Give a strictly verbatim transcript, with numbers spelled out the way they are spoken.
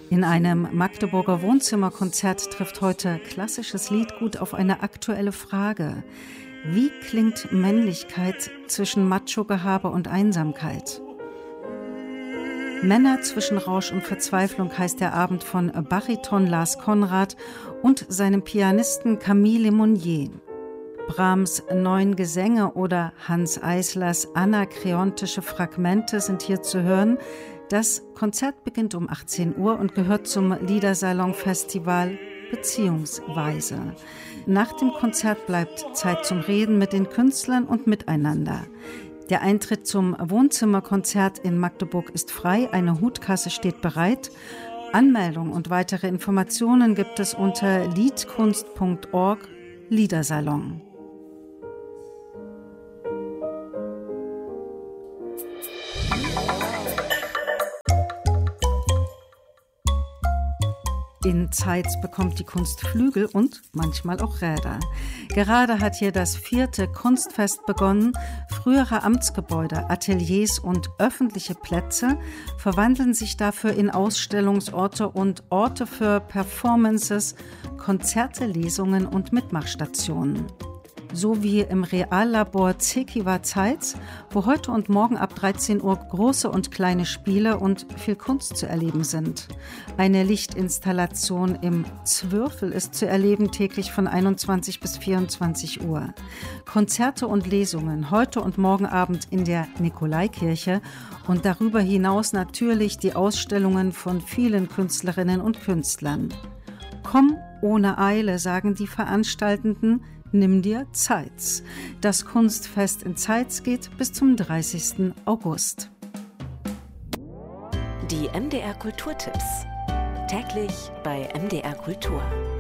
In einem Magdeburger Wohnzimmerkonzert trifft heute klassisches Liedgut auf eine aktuelle Frage. Wie klingt Männlichkeit zwischen Macho-Gehabe und Einsamkeit? Männer zwischen Rausch und Verzweiflung heißt der Abend von Bariton Lars Konrad und seinem Pianisten Camille Lemonnier. Brahms' Neun Gesänge oder Hanns Eislers anakreontische Fragmente sind hier zu hören. Das Konzert beginnt um achtzehn Uhr und gehört zum Liedersalon-Festival Beziehungsweise. Nach dem Konzert bleibt Zeit zum Reden mit den Künstlern und miteinander. Der Eintritt zum Wohnzimmerkonzert in Magdeburg ist frei, eine Hutkasse steht bereit. Anmeldung und weitere Informationen gibt es unter liedkunst punkt org Liedersalon. In Zeitz bekommt die Kunst Flügel und manchmal auch Räder. Gerade hat hier das vierte Kunstfest begonnen. Frühere Amtsgebäude, Ateliers und öffentliche Plätze verwandeln sich dafür in Ausstellungsorte und Orte für Performances, Konzerte, Lesungen und Mitmachstationen. So wie im Reallabor Zekiwa Zeitz, wo heute und morgen ab dreizehn Uhr große und kleine Spiele und viel Kunst zu erleben sind. Eine Lichtinstallation im Zwürfel ist zu erleben, täglich von einundzwanzig bis vierundzwanzig Uhr. Konzerte und Lesungen heute und morgen Abend in der Nikolaikirche und darüber hinaus natürlich die Ausstellungen von vielen Künstlerinnen und Künstlern. Komm ohne Eile, sagen die Veranstaltenden, nimm dir Zeitz. Das Kunstfest in Zeitz geht bis zum dreißigsten August. Die M D R Kulturtipps. Täglich bei M D R Kultur.